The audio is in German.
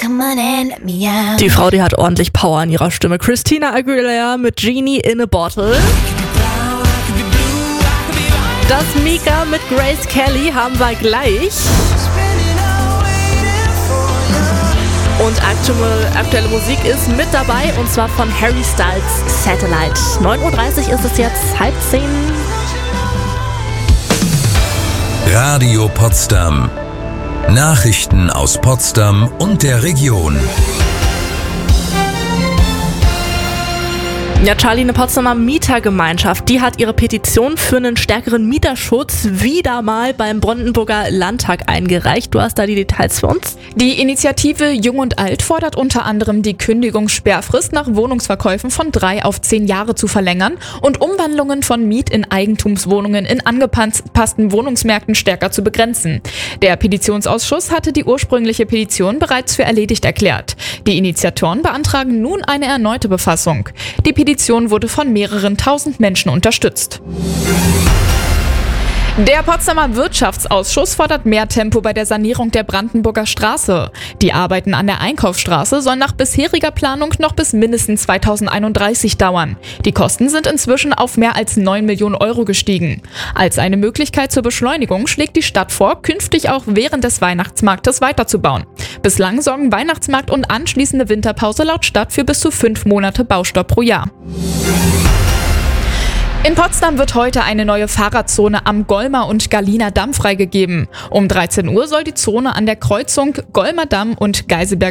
come on and let me out. Die Frau, die hat ordentlich Power in ihrer Stimme. Christina Aguilera mit Genie in a Bottle. Das Mika mit Grace Kelly haben wir gleich. Und aktuelle Musik ist mit dabei, und zwar von Harry Styles, Satellite. 9.30 Uhr ist es jetzt, 9:30. Radio Potsdam. Nachrichten aus Potsdam und der Region. Ja, Charlie, eine Potsdamer Mietergemeinschaft, die hat ihre Petition für einen stärkeren Mieterschutz wieder mal beim Brandenburger Landtag eingereicht. Du hast da die Details für uns? Die Initiative Jung und Alt fordert unter anderem die Kündigungssperrfrist nach Wohnungsverkäufen von 3 auf 10 Jahre zu verlängern und Umwandlungen von Miet- in Eigentumswohnungen in angepassten Wohnungsmärkten stärker zu begrenzen. Der Petitionsausschuss hatte die ursprüngliche Petition bereits für erledigt erklärt. Die Initiatoren beantragen nun eine erneute Befassung. Die Petition wurde von mehreren tausend Menschen unterstützt. Der Potsdamer Wirtschaftsausschuss fordert mehr Tempo bei der Sanierung der Brandenburger Straße. Die Arbeiten an der Einkaufsstraße sollen nach bisheriger Planung noch bis mindestens 2031 dauern. Die Kosten sind inzwischen auf mehr als 9 Millionen Euro gestiegen. Als eine Möglichkeit zur Beschleunigung schlägt die Stadt vor, künftig auch während des Weihnachtsmarktes weiterzubauen. Bislang sorgen Weihnachtsmarkt und anschließende Winterpause laut Stadt für bis zu 5 Monate Baustopp pro Jahr. In Potsdam wird heute eine neue Fahrradzone am Golmer und Galliner Damm freigegeben. Um 13 Uhr soll die Zone an der Kreuzung Golmer Damm und Geiselberger